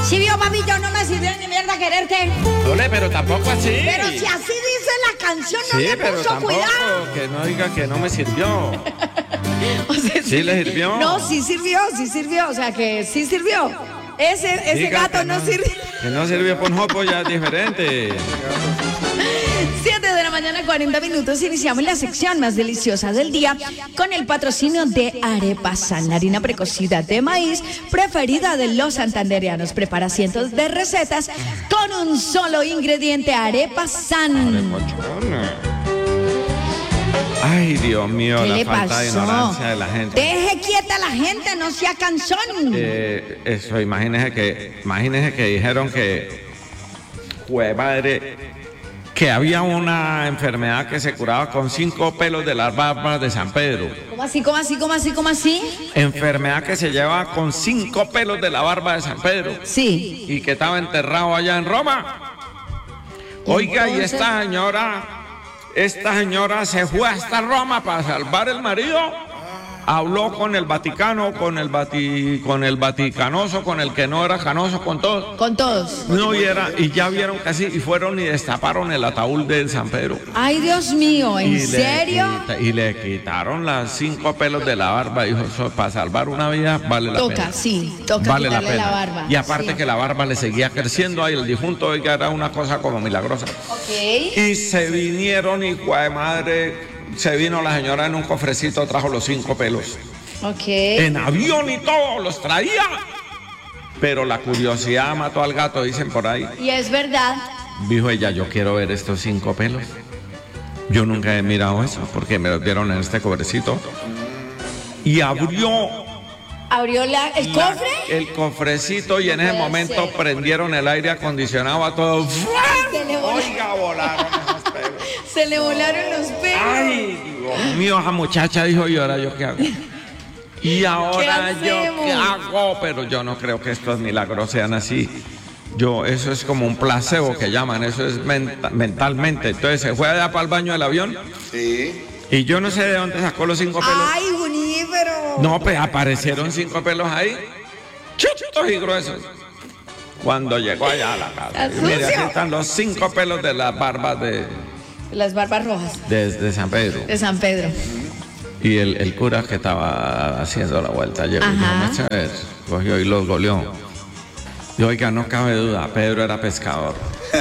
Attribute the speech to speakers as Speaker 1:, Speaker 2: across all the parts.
Speaker 1: Si vio, papi, yo no me sirvió ni mierda quererte.
Speaker 2: Ole, pero tampoco así.
Speaker 1: Pero si así dice la canción, no
Speaker 2: sí,
Speaker 1: le
Speaker 2: pero
Speaker 1: puso
Speaker 2: tampoco,
Speaker 1: cuidado.
Speaker 2: que no diga que no me sirvió.
Speaker 1: O sea,
Speaker 2: ¿Sí le sirvió?
Speaker 1: No, sí sirvió. O sea, que sí sirvió. Ese
Speaker 2: Diga
Speaker 1: gato
Speaker 2: que
Speaker 1: no sirvió.
Speaker 2: Que no sirvió por jopo, ya es diferente.
Speaker 1: 7 de la mañana, 40 minutos. Iniciamos la sección más deliciosa del día con el patrocinio de Arepa San, la harina precocida de maíz preferida de los santandereanos. Prepara cientos de recetas con un solo ingrediente, Arepa San.
Speaker 2: Ay, Dios mío,
Speaker 1: ¿Qué
Speaker 2: la
Speaker 1: le
Speaker 2: falta de
Speaker 1: pasó?
Speaker 2: ignorancia de la gente.
Speaker 1: Deje quieta a la gente, no sea cansón.
Speaker 2: Eso, imagínese que dijeron que, jue madre, que había una enfermedad que se curaba con 5 pelos de las barbas de San Pedro.
Speaker 1: ¿Cómo así?
Speaker 2: Enfermedad que se lleva con 5 pelos de la barba de San Pedro.
Speaker 1: Sí.
Speaker 2: Y que estaba enterrado allá en Roma. Oiga, y esta señora se fue hasta Roma para salvar el marido. Habló con el Vaticano, con el Vaticanoso, con el que no era canoso, con todos.
Speaker 1: Con todos.
Speaker 2: No, y ya vieron casi, y fueron y destaparon el ataúd de San Pedro.
Speaker 1: Ay, Dios mío, ¿en serio?
Speaker 2: Y le quitaron las 5 pelos de la barba. Dijo, para salvar una vida vale la pena.
Speaker 1: Toca
Speaker 2: Vale la
Speaker 1: quitarle
Speaker 2: pena.
Speaker 1: la barba.
Speaker 2: Y aparte
Speaker 1: Sí.
Speaker 2: que la barba le seguía creciendo ahí, el difunto, oiga, era una cosa como milagrosa.
Speaker 1: Ok.
Speaker 2: Y se vinieron, hijo de madre, se vino la señora en un cofrecito, trajo los 5 pelos.
Speaker 1: Ok.
Speaker 2: En avión y todo, los traía. Pero la curiosidad mató al gato, dicen por ahí.
Speaker 1: Y es verdad.
Speaker 2: Dijo ella, yo quiero ver estos 5 pelos. Yo nunca he mirado eso, porque me los dieron en este cofrecito. Y abrió
Speaker 1: ¿El cofre?
Speaker 2: el cofrecito y en ese
Speaker 1: Puede
Speaker 2: momento
Speaker 1: ser.
Speaker 2: prendieron el aire acondicionado a todo.
Speaker 1: Se le volaron.
Speaker 2: Oiga, volaron esos pelos.
Speaker 1: Se le volaron los pelos.
Speaker 2: Ay, Dios mío, esa muchacha dijo, ¿y ahora yo qué hago? Y ahora
Speaker 1: ¿Qué
Speaker 2: yo
Speaker 1: hacemos?
Speaker 2: qué hago, pero yo no creo que estos milagros sean así. Eso es como un placebo que llaman, eso es mentalmente. Entonces se fue allá para el baño del avión.
Speaker 3: Sí.
Speaker 2: Y yo no sé de dónde sacó los 5 pelos.
Speaker 1: Ay, Junífero.
Speaker 2: No, pues aparecieron 5 pelos ahí, chutos y gruesos. Cuando llegó allá a la casa.
Speaker 1: ¿Está
Speaker 2: Mire, aquí
Speaker 1: sucio?
Speaker 2: están los 5 pelos de las barbas
Speaker 1: Las barbas rojas
Speaker 2: de San Pedro.
Speaker 1: de San Pedro.
Speaker 2: Y el cura que estaba haciendo la vuelta llegó y dijo,
Speaker 1: Ajá.
Speaker 2: "Mucha vez", cogió y los goleó. Y oiga, no cabe duda, Pedro era pescador.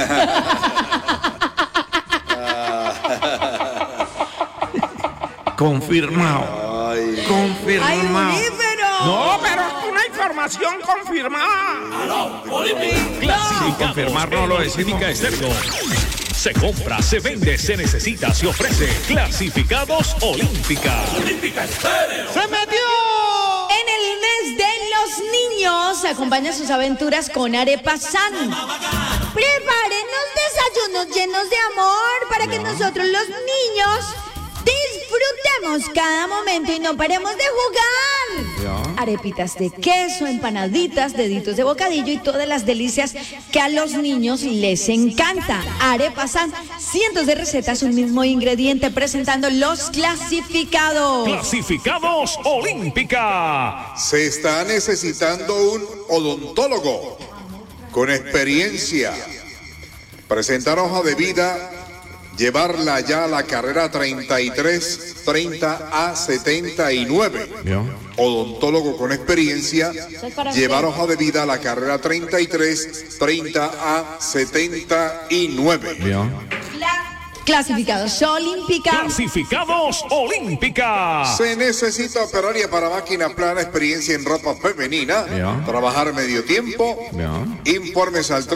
Speaker 2: Confirmado.
Speaker 3: Ay.
Speaker 2: Confirmado.
Speaker 1: Ay, Junífero.
Speaker 2: No, pero es una información confirmada.
Speaker 4: Clasificados
Speaker 2: confirmar no lo decimos.
Speaker 4: Olímpica Estéreo. Se compra, se vende, se necesita, se ofrece. Clasificados Olímpica. Olímpica Estéreo.
Speaker 1: ¡Se metió! En el mes de los niños, acompaña sus aventuras con Arepa San. Prepárenos desayunos llenos de amor para que nosotros los niños disfrutemos cada momento y no paremos de jugar.
Speaker 2: Ya.
Speaker 1: Arepitas de queso, empanaditas, deditos de bocadillo y todas las delicias que a los niños les encanta. Arepa San, cientos de recetas, un mismo ingrediente, presentando los clasificados.
Speaker 4: Clasificados Olímpica.
Speaker 3: Se está necesitando un odontólogo con experiencia. Presentar hoja de vida, llevarla ya a la carrera 33, 30 a 79.
Speaker 2: ¿Vio?
Speaker 3: Odontólogo con experiencia,
Speaker 1: es para
Speaker 3: llevar
Speaker 1: usted.
Speaker 3: hoja de vida a la carrera 33, 30 a 79.
Speaker 2: ¿Vio?
Speaker 1: Clasificados Olímpica.
Speaker 4: Clasificados Olímpica.
Speaker 3: Se necesita operaria para máquina plana, experiencia en ropa femenina,
Speaker 2: Ya.
Speaker 3: trabajar medio tiempo.
Speaker 2: Ya.
Speaker 3: Informes al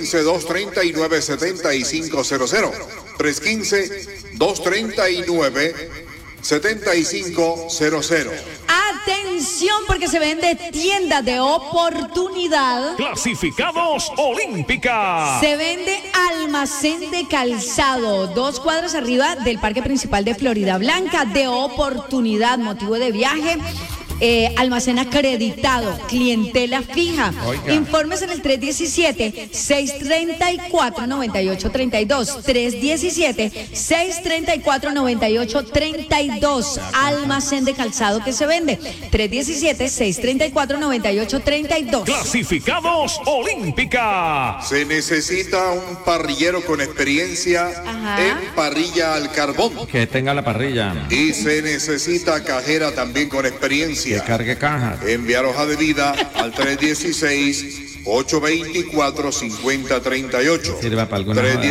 Speaker 3: 315-239-7500. 315-239-7500.
Speaker 1: Atención, porque se vende tienda de oportunidad.
Speaker 4: Clasificados Olímpica.
Speaker 1: Se vende almacén de calzado, 2 cuadras arriba del parque principal de Florida Blanca, de oportunidad, motivo de viaje. almacén acreditado, clientela fija.
Speaker 2: Oiga.
Speaker 1: Informes en el 317-634-9832. 317-634-9832. Almacén de calzado que se vende. 317-634-9832.
Speaker 4: Clasificados Olímpica.
Speaker 3: Se necesita un parrillero con experiencia en parrilla al carbón.
Speaker 2: Que tenga la parrilla.
Speaker 3: Y se necesita cajera también con
Speaker 2: Que
Speaker 3: experiencia.
Speaker 2: cargue cajas.
Speaker 3: Enviar hoja de vida al 316-824-5038.
Speaker 2: Sirva para alguna joda.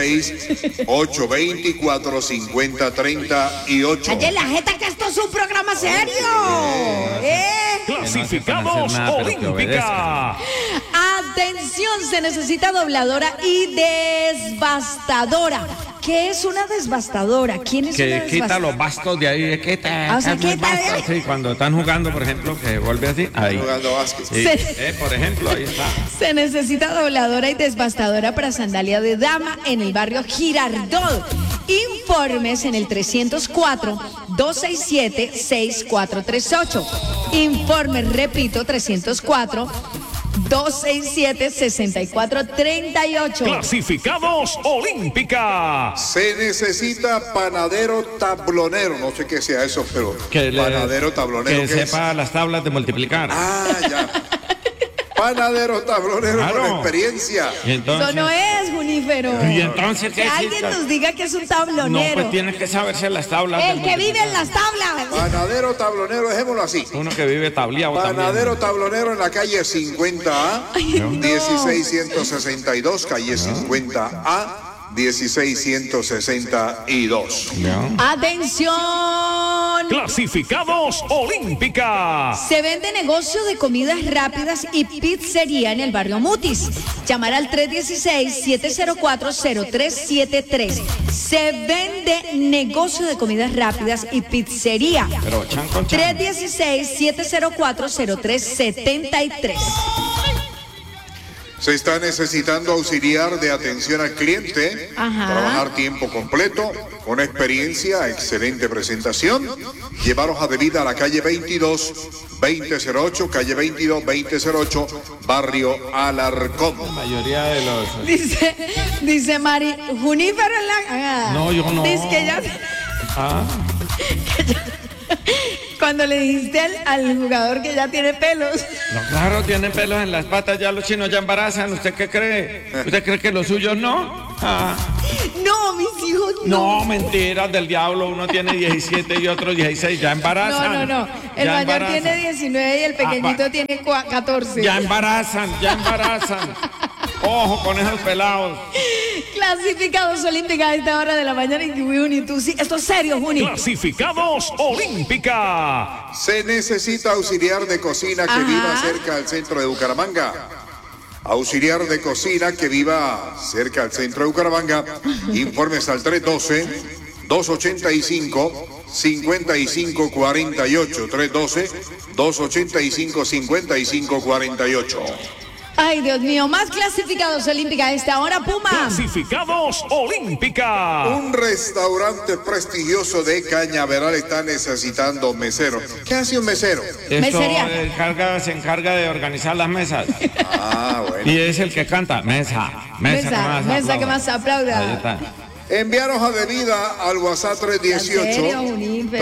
Speaker 3: 316-824-5038.
Speaker 1: Calle la jeta, que esto es un programa serio.
Speaker 4: Clasificados
Speaker 2: Que no hace nada, pero que
Speaker 4: Olímpica.
Speaker 1: Atención, se necesita dobladora y desbastadora. ¿Qué es una desbastadora? ¿Quién es una
Speaker 2: Que quita
Speaker 1: desbastadora?
Speaker 2: los bastos de ahí, quita.
Speaker 1: O sea,
Speaker 2: los
Speaker 1: quita de ahí.
Speaker 2: bastos. Sí, cuando están jugando, por ejemplo, que vuelve así, ahí.
Speaker 3: Jugando básquet.
Speaker 2: Sí, por ejemplo, ahí está.
Speaker 1: Se necesita dobladora y desbastadora para sandalia de dama en el barrio Girardot. Informes en el 304-267-6438. Informes, repito, 304-267-6438.
Speaker 4: Clasificados Olímpica.
Speaker 3: Se necesita panadero tablonero. No sé qué sea eso, pero panadero tablonero.
Speaker 2: Que
Speaker 3: ¿qué es?
Speaker 2: sepa las tablas de multiplicar.
Speaker 3: Ah, ya. Panadero tablonero
Speaker 2: Claro.
Speaker 3: con experiencia.
Speaker 2: Y entonces,
Speaker 1: Eso no es, Junífero.
Speaker 2: ¿Y entonces qué
Speaker 1: Que
Speaker 2: es
Speaker 1: alguien
Speaker 2: esto?
Speaker 1: nos diga que es un
Speaker 2: no,
Speaker 1: tablonero.
Speaker 2: pues tienes que saberse las tablas. de
Speaker 1: El que vive en las tablas.
Speaker 3: Panadero tablonero, dejémoslo así.
Speaker 2: Uno que vive tableado
Speaker 3: Panadero tablonero en la calle 50A, 16162, calle 50A, 16162.
Speaker 2: también.
Speaker 1: Atención.
Speaker 4: Clasificados Olímpica.
Speaker 1: Se vende negocio de comidas rápidas y pizzería en el barrio Mutis. Llamar al 316-704-0373. Se vende negocio de comidas rápidas y pizzería.
Speaker 2: Pero chan con chan.
Speaker 1: 316-704-0373.
Speaker 3: Se está necesitando auxiliar de atención al cliente,
Speaker 1: Ajá.
Speaker 3: trabajar tiempo completo, con experiencia, excelente presentación, llevar hoja de vida a la calle 22-2008, calle 22-2008, barrio Alarcón.
Speaker 2: La mayoría de los...
Speaker 1: Dice Mari, Junífero en la...
Speaker 2: No, yo no.
Speaker 1: Dice que ya...
Speaker 2: Ah,
Speaker 1: Cuando le dijiste al jugador que ya tiene pelos.
Speaker 2: no, claro, tienen pelos en las patas, ya los chinos ya embarazan. ¿Usted qué cree? ¿Usted cree que los suyos no? Ah,
Speaker 1: No, mis hijos no.
Speaker 2: no, mentiras del diablo. Uno tiene 17 y otro 16, ya embarazan.
Speaker 1: No. El
Speaker 2: Ya
Speaker 1: mayor
Speaker 2: embarazan.
Speaker 1: tiene 19 y el pequeñito tiene 14.
Speaker 2: Ya embarazan, ya embarazan. Ojo con esos pelados.
Speaker 1: Clasificados olímpicos a esta hora de la mañana. Y Juni, tú sí. Esto es serio, Juni.
Speaker 4: Clasificados Olímpica.
Speaker 3: Se necesita auxiliar de cocina que
Speaker 1: Ajá.
Speaker 3: viva cerca del centro de Bucaramanga. Auxiliar de cocina que viva cerca del centro de Bucaramanga. Informes al 312-285-5548. 312-285-5548.
Speaker 1: Ay, Dios mío. Más clasificados olímpicos a esta hora, Puma.
Speaker 4: Clasificados Olímpica.
Speaker 3: Un restaurante prestigioso de Cañaveral está necesitando mesero. ¿Qué hace un mesero?
Speaker 2: Esto
Speaker 1: Mesería.
Speaker 2: se encarga de organizar las mesas.
Speaker 3: Ah, bueno.
Speaker 2: Y es el que canta. Mesa.
Speaker 1: Mesa que más aplauda.
Speaker 2: Ahí está.
Speaker 3: Enviar hoja de vida al WhatsApp
Speaker 1: ¿En serio, Junífero?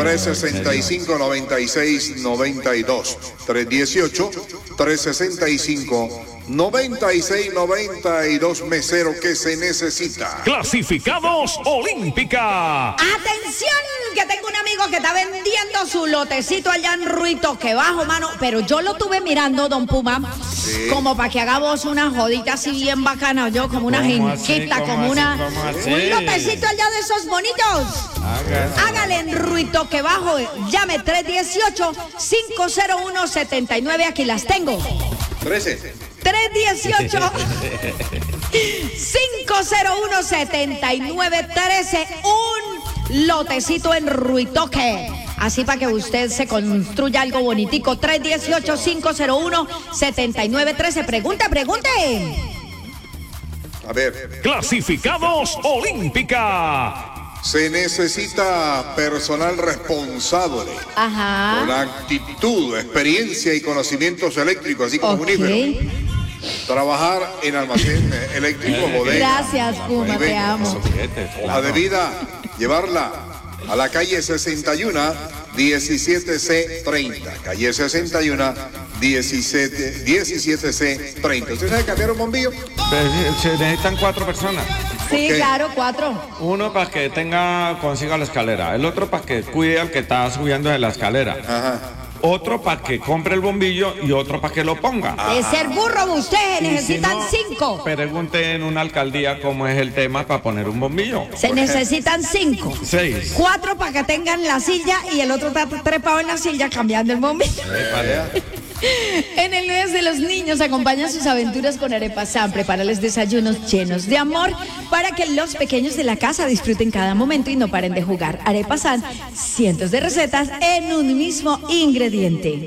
Speaker 3: 365-9692. 318-365-9692. Mesero que se necesita.
Speaker 4: Clasificados Olímpica.
Speaker 1: Atención, que tengo un amigo que está vendiendo su lotecito allá en Ruito, que bajo, mano. Pero yo lo tuve mirando, don Puma, como para que hagamos una jodita así bien bacana, yo como una
Speaker 2: ¿Cómo así?
Speaker 1: genquita,
Speaker 2: ¿Cómo
Speaker 1: como
Speaker 2: así?
Speaker 1: una...
Speaker 2: ¿Cómo así?
Speaker 1: Un lotecito allá de esos bonitos. Hágale en Ruito, que bajo. Llame 318-501-79. Aquí las tengo.
Speaker 3: 13.
Speaker 1: 318-501-7913. Un lotecito en Ruitoque. Así para que usted se construya algo bonitico. 318-501-7913. Pregunte.
Speaker 3: A ver.
Speaker 4: Clasificados Olímpica.
Speaker 3: Se necesita personal responsable, con
Speaker 1: Ajá.
Speaker 3: actitud, experiencia y conocimientos eléctricos, así como unífero. Trabajar en almacén eléctrico, bodega.
Speaker 1: Gracias, Puma, te amo.
Speaker 3: Hoja de vida, llevarla a la calle 61, 17C30. Calle 61, 17C30. ¿Usted sabe cambiar un bombillo?
Speaker 2: Se necesitan 4 personas.
Speaker 1: Sí,
Speaker 3: Ok.
Speaker 1: claro, 4.
Speaker 2: Uno para que consiga la escalera, el otro para que cuide al que está subiendo de la escalera,
Speaker 3: Ajá.
Speaker 2: otro para que compre el bombillo y otro para que lo ponga.
Speaker 1: Es ser burro, ustedes
Speaker 2: Y si
Speaker 1: necesitan
Speaker 2: no,
Speaker 1: 5.
Speaker 2: Pregunte en una alcaldía cómo es el tema para poner un bombillo.
Speaker 1: Se necesitan 5.
Speaker 2: 6.
Speaker 1: 4 para que tengan la silla y el otro está trepado en la silla cambiando el bombillo. En el mes de los niños acompañan sus aventuras con Arepasan. Prepárales desayunos llenos de amor para que los pequeños de la casa disfruten cada momento y no paren de jugar. Arepasan, cientos de recetas en un mismo ingrediente.